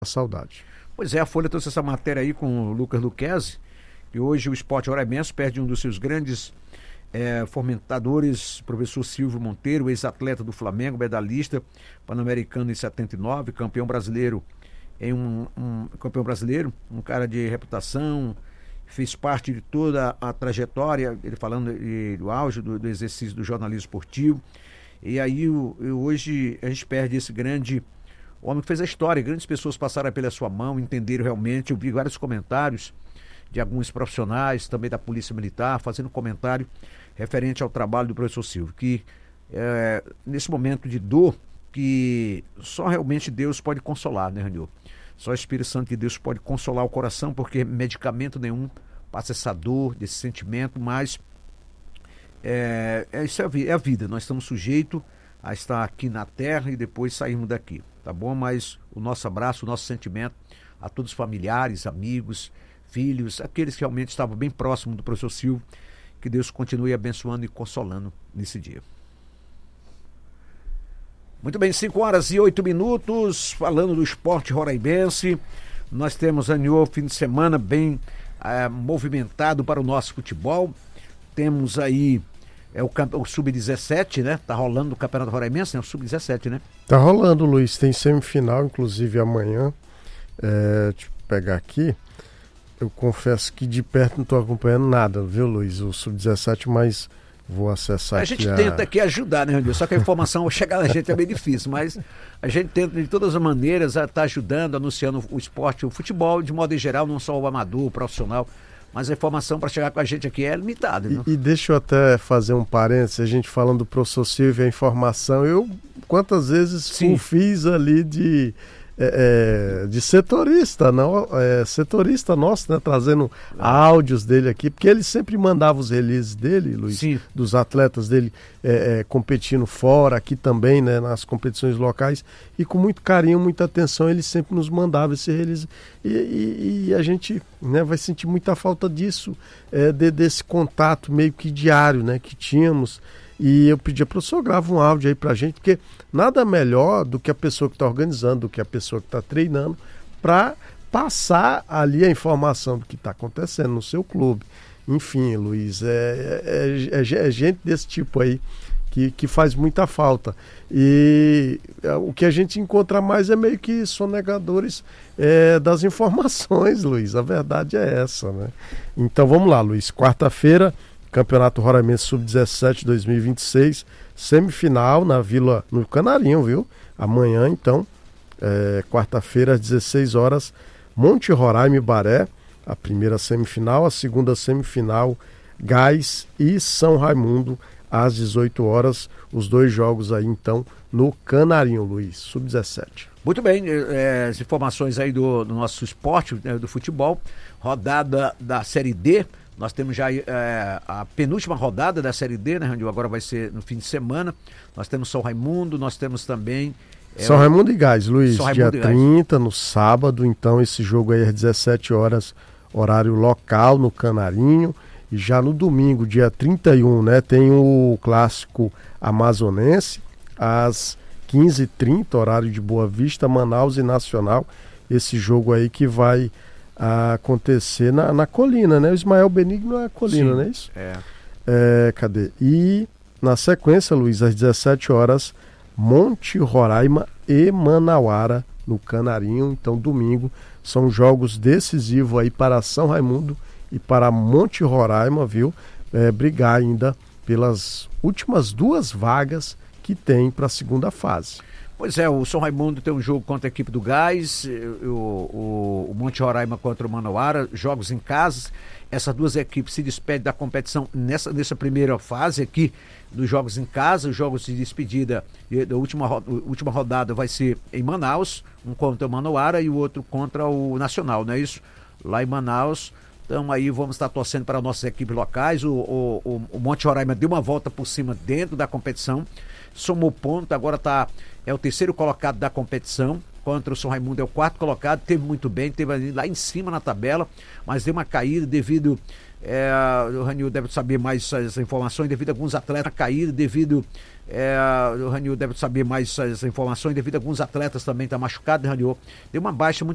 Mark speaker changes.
Speaker 1: saudade.
Speaker 2: Pois é, a Folha trouxe essa matéria aí com o Lucas Luquezzi, e hoje o Sport Roraimense perde um dos seus grandes fomentadores, professor Silvio Monteiro, ex-atleta do Flamengo, medalhista pan-americano em 79, campeão brasileiro campeão brasileiro, um cara de reputação, fez parte de toda a trajetória, ele falando do auge do exercício do jornalismo esportivo. E aí hoje a gente perde esse grande homem que fez a história. Grandes pessoas passaram pela sua mão, entenderam realmente. Eu vi vários comentários de alguns profissionais, também da Polícia Militar, fazendo comentário referente ao trabalho do professor Silvio, que nesse momento de dor, que só realmente Deus pode consolar, né, Raniô? Só o Espírito Santo de Deus pode consolar o coração, porque medicamento nenhum passa essa dor, desse sentimento, mas isso é a vida. Nós estamos sujeitos a estar aqui na terra e depois sairmos daqui, tá bom? Mas o nosso abraço, o nosso sentimento a todos os familiares, amigos, filhos, aqueles que realmente estavam bem próximos do professor Silvio, que Deus continue abençoando e consolando nesse dia. Muito bem, 5h08, falando do esporte roraimense. Nós temos fim de semana bem movimentado para o nosso futebol. Temos aí o Sub-17, né? Tá rolando o Campeonato Roraimense, né? O Sub-17, né?
Speaker 1: Tá rolando, Luiz. Tem semifinal, inclusive amanhã. Deixa eu pegar aqui. Eu confesso que de perto não estou acompanhando nada, viu, Luiz? O Sub-17, mas vou acessar aqui.
Speaker 2: A gente tenta aqui ajudar, né, Randil? Só que a informação chegar na gente é bem difícil, mas a gente tenta de todas as maneiras estar ajudando, anunciando o esporte, o futebol, de modo em geral, não só o amador, o profissional, mas a informação para chegar com a gente aqui é limitada.
Speaker 1: E deixa eu até fazer um parênteses, a gente falando do professor Silvio, a informação, quantas vezes fiz ali de setorista, não, setorista nosso, né, trazendo áudios dele aqui, porque ele sempre mandava os releases dele, Luiz, dos atletas dele competindo fora, aqui também, né, nas competições locais, e com muito carinho, muita atenção, ele sempre nos mandava esse release, e a gente, né, vai sentir muita falta disso, desse contato meio que diário, né, que tínhamos. E eu pedi para o professor grava um áudio aí para a gente, porque nada melhor do que a pessoa que está organizando, do que a pessoa que está treinando, para passar ali a informação do que está acontecendo no seu clube. Enfim, Luiz, é gente desse tipo aí que faz muita falta. E o que a gente encontra mais é meio que sonegadores das informações, Luiz. A verdade é essa, né? Então vamos lá, Luiz. Quarta-feira, Campeonato Roraimense Sub-17 2026, semifinal no Canarinho, viu? Amanhã, então, quarta-feira, às 16 horas, Monte Roraima e Baré, a primeira semifinal, a segunda semifinal, Gás e São Raimundo, às 18 horas, os dois jogos aí, então, no Canarinho, Luiz, Sub-17.
Speaker 2: Muito bem, as informações aí do nosso esporte, do futebol, rodada da Série D. Nós temos já a penúltima rodada da Série D, né, Randil? Agora vai ser no fim de semana. Nós temos São Raimundo, nós temos também...
Speaker 1: São Raimundo e Gás, Luiz, dia 30, no sábado. Então esse jogo aí às 17 horas, horário local no Canarinho. E já no domingo, dia 31, né, tem o clássico amazonense, às 15h30, horário de Boa Vista, Manaus e Nacional. Esse jogo aí que vai acontecer na colina, né? O Ismael Benigno é a colina, não é isso? Cadê? E na sequência, Luiz, às 17 horas, Monte Roraima e Manauara no Canarinho. Então, domingo, são jogos decisivos aí para São Raimundo e para Monte Roraima, viu? Brigar ainda pelas últimas duas vagas que tem para a segunda fase.
Speaker 2: Pois é, o São Raimundo tem um jogo contra a equipe do Gás, o Monte Roraima contra o Manauara, jogos em casa. Essas duas equipes se despedem da competição nessa primeira fase aqui dos jogos em casa. Os jogos de despedida da última rodada vai ser em Manaus, um contra o Manauara e o outro contra o Nacional, não é isso? Lá em Manaus. Então aí vamos estar torcendo para nossas equipes locais. O Monte Roraima deu uma volta por cima dentro da competição, somou ponto, agora é o terceiro colocado da competição, contra o São Raimundo é o quarto colocado, teve muito bem, teve ali lá em cima na tabela, mas deu uma caída devido, o Ranil deve saber mais essas informações, devido a alguns atletas caíram, o Ranil deve saber mais essas informações, devido a alguns atletas também estar machucados, Ranil, deu uma baixa muito